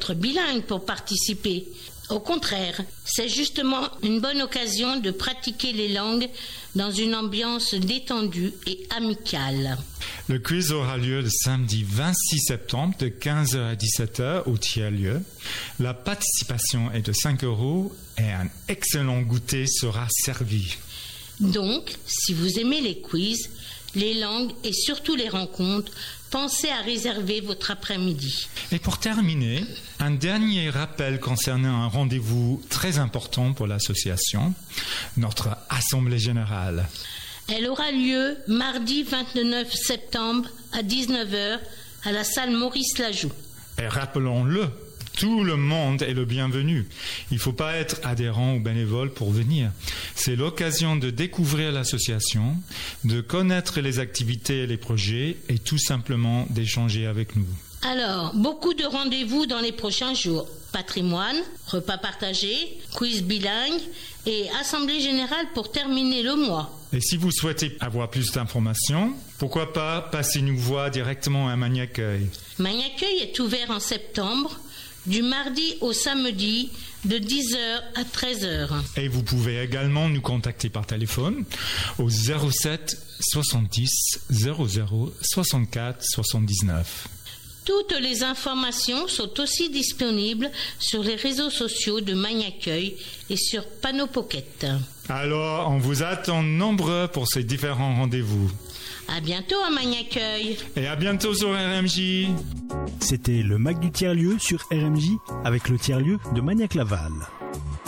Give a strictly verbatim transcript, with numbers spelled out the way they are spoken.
être bilingue pour participer. Au contraire, c'est justement une bonne occasion de pratiquer les langues dans une ambiance détendue et amicale. Le quiz aura lieu le samedi vingt-six septembre de quinze heures à dix-sept heures au tiers-lieu. La participation est de cinq euros et un excellent goûter sera servi. Donc, si vous aimez les quiz, les langues et surtout les rencontres, pensez à réserver votre après-midi. Et pour terminer, un dernier rappel concernant un rendez-vous très important pour l'association, notre Assemblée générale. Elle aura lieu mardi vingt-neuf septembre à dix-neuf heures à la salle Maurice Lajoux. Et rappelons-le, tout le monde est le bienvenu. Il ne faut pas être adhérent ou bénévole pour venir. C'est l'occasion de découvrir l'association, de connaître les activités et les projets et tout simplement d'échanger avec nous. Alors, beaucoup de rendez-vous dans les prochains jours. Patrimoine, repas partagés, quiz bilingue et assemblée générale pour terminer le mois. Et si vous souhaitez avoir plus d'informations, pourquoi pas passer nous voir directement à Magny-Accueil. Magny-Accueil est ouvert en septembre, du mardi au samedi, de dix heures à treize heures. Et vous pouvez également nous contacter par téléphone au zéro sept soixante-dix zéro zéro soixante-quatre soixante-dix-neuf. Toutes les informations sont aussi disponibles sur les réseaux sociaux de Magny-Accueil et sur Panneau Pocket. Alors, on vous attend nombreux pour ces différents rendez-vous. À bientôt à Magny-Accueil. Et à bientôt sur R M J. C'était le Mag du tiers-lieu sur R M J avec le tiers-lieu de Magnac-Laval.